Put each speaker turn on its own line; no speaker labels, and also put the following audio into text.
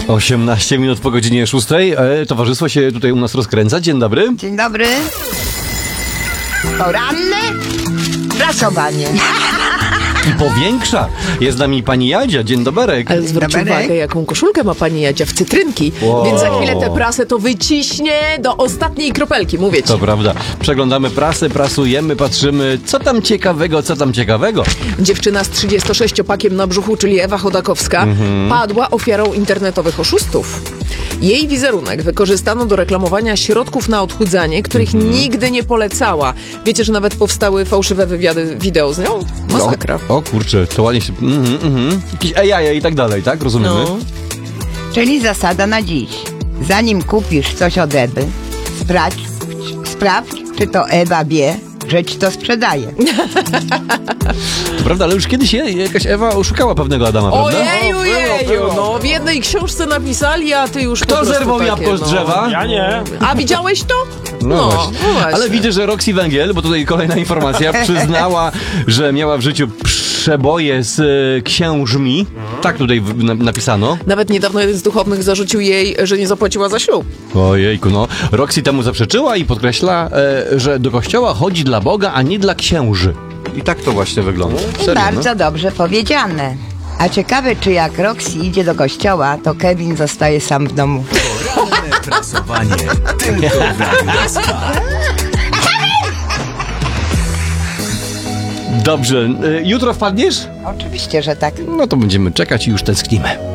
18 minut po godzinie 6. Towarzystwo się tutaj u nas rozkręca. Dzień dobry.
Dzień dobry. Poranne prasowanie.
I powiększa. Jest z nami pani Jadzia. Dzień doberek.
Ale zwróć uwagę, jaką koszulkę ma pani Jadzia w cytrynki.
Wow.
Więc za chwilę tę prasę to wyciśnie do ostatniej kropelki, mówię ci.
To prawda. Przeglądamy prasę, prasujemy, patrzymy, co tam ciekawego.
Dziewczyna z 36-pakiem na brzuchu, czyli Ewa Chodakowska, padła ofiarą internetowych oszustów. Jej wizerunek wykorzystano do reklamowania środków na odchudzanie, których nigdy nie polecała. Wiecie, że nawet powstały fałszywe wywiady wideo z nią? Masakra.
O kurczę, to ładnie się... Jakieś AI i tak dalej, tak? Rozumiemy?
No.
Czyli zasada na dziś. Zanim kupisz coś od Ewy, sprawdź, czy to Ewa wie, że ci to sprzedaje.
To prawda, ale już kiedyś jakaś Ewa oszukała pewnego Adama, prawda?
Ojeju, no w jednej książce napisali, a ty już
Kto
po prostu
zerwał
takie,
jabłko z drzewa?
Ja nie.
A widziałeś to?
No właśnie. Ale widzę, że Roxy Węgiel, bo tutaj kolejna informacja, przyznała, że miała w życiu przeboje z księżmi. Tak tutaj napisano.
Nawet niedawno jeden z duchownych zarzucił jej, że nie zapłaciła za ślub.
Ojejku, no. Roxy temu zaprzeczyła i podkreśla, że do kościoła chodzi dla Boga, a nie dla księży. I tak to właśnie wygląda.
I
Serio,
bardzo dobrze powiedziane. A ciekawe, czy jak Roxy idzie do kościoła, to Kevin zostaje sam w domu.
Poranne prasowanie tylko w Radiu SK.
Dobrze. Jutro wpadniesz?
Oczywiście, że tak.
No to będziemy czekać i już tęsknimy.